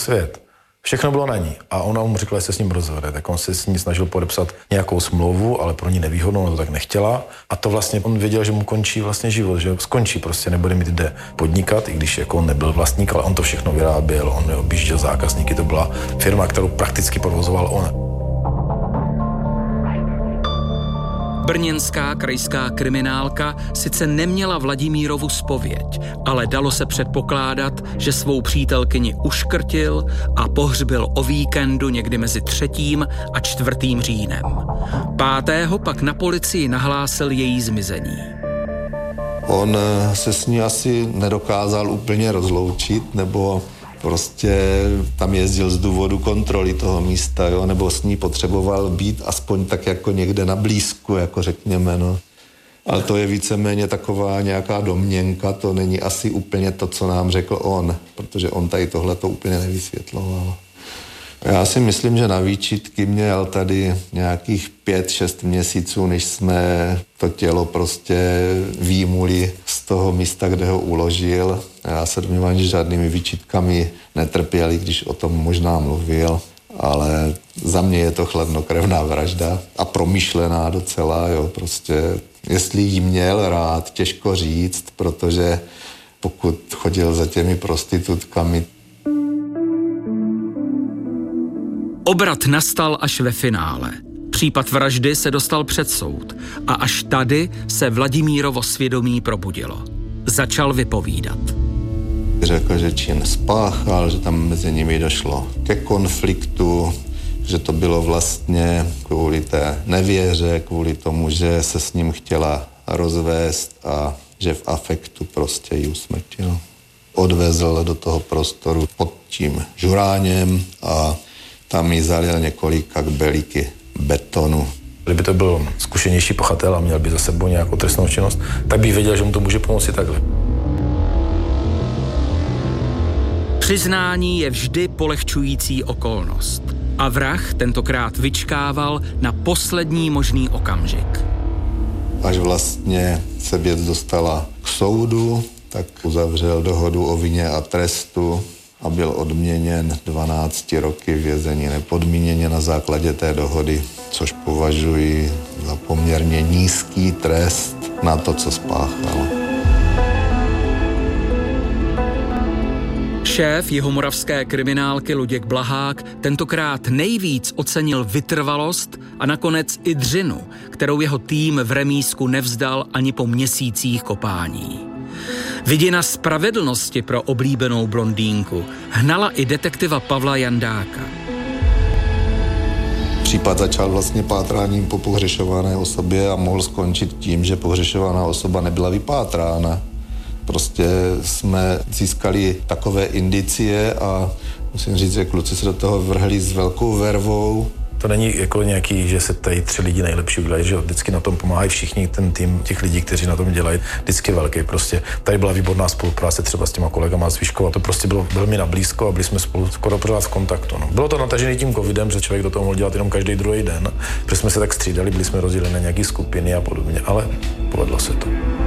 svět. Všechno bylo na ní a ona mu řekla, že se s ním rozvede, tak on se s ní snažil podepsat nějakou smlouvu, ale pro ní nevýhodnou, ona to tak nechtěla a to vlastně on věděl, že mu končí vlastně život, že skončí, prostě nebude mít kde podnikat, i když jako on nebyl vlastník, ale on to všechno vyráběl, on objížděl zákazníky, to byla firma, kterou prakticky provozoval on. Brněnská krajská kriminálka sice neměla Vladimírovu zpověď, ale dalo se předpokládat, že svou přítelkyni uškrtil a pohřbil o víkendu někdy mezi 3. a 4. říjnem. 5. pak na policii nahlásil její zmizení. On se s ní asi nedokázal úplně rozloučit, nebo prostě tam jezdil z důvodu kontroly toho místa, jo, nebo s ní potřeboval být aspoň tak jako někde na blízku, jako řekněme, no. Ale to je víceméně taková nějaká domněnka, to není asi úplně to, co nám řekl on, protože on tady tohle to úplně nevysvětloval. Já si myslím, že na výčitky měl tady nějakých 5-6 měsíců, než jsme to tělo prostě výjimuli z toho místa, kde ho uložil. Já se domnívám, že žádnými výčitkami netrpěl, když o tom možná mluvil, ale za mě je to chladnokrevná vražda a promyšlená docela, jo, prostě jestli jí měl rád, těžko říct, protože pokud chodil za těmi prostitutkami. Obrat nastal až ve finále. Případ vraždy se dostal před soud a až tady se Vladimírovo svědomí probudilo. Začal vypovídat. Řekl, že čin spáchal, že tam mezi nimi došlo ke konfliktu, že to bylo vlastně kvůli té nevěře, kvůli tomu, že se s ním chtěla rozvést a že v afektu prostě ji usmrtil. Odvezl do toho prostoru pod tím žuráněm a tam ji zalil několika kbelíky betonu. Kdyby to byl zkušenější pachatel a měl by za sebou nějakou trestnou činnost, tak bych věděl, že mu to může pomoci takhle. Přiznání je vždy polehčující okolnost. A vrah tentokrát vyčkával na poslední možný okamžik. Až vlastně se věc dostala k soudu, tak uzavřel dohodu o vině a trestu a byl odměněn 12 roky vězení nepodmíněně na základě té dohody, což považuji za poměrně nízký trest na to, co spáchal. Šéf jihomoravské kriminálky Luděk Blahák tentokrát nejvíc ocenil vytrvalost a nakonec i dřinu, kterou jeho tým v remízku nevzdal ani po měsících kopání. Vidina spravedlnosti pro oblíbenou blondýnku hnala i detektiva Pavla Jandáka. Případ začal vlastně pátráním po pohřešované osobě a mohl skončit tím, že pohřešovaná osoba nebyla vypátrána. Prostě jsme získali takové indicie a musím říct, že kluci se do toho vrhli s velkou vervou. To není jako nějaký, že se tady 3 lidi nejlepší udělají, že vždycky na tom pomáhají všichni, ten tým těch lidí, kteří na tom dělají, vždycky velký. Prostě tady byla výborná spolupráce třeba s těma kolegama z Výškova, to prostě bylo velmi nablízko a byli jsme spolu skoro pořád v kontaktu. No. Bylo to natažené tím covidem, že člověk do toho mohl dělat jenom každý druhý den, protože jsme se tak střídali, byli jsme rozděleni na nějaké skupiny a podobně, ale povedlo se to.